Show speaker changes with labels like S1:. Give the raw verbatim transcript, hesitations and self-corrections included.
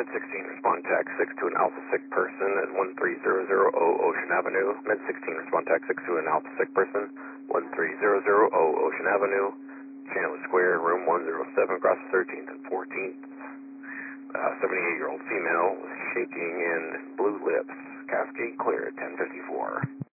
S1: Med sixteen, respond tax six to an Alpha sick person at one three zero zero zero Ocean Avenue. Med sixteen, respond tax six to an Alpha sick person, one three zero zero zero Ocean Avenue. Chandler Square, room one oh seven, across the thirteenth and fourteenth. Uh, seventy-eight-year-old female with shaking and blue lips. Cascade clear at ten fifty-four.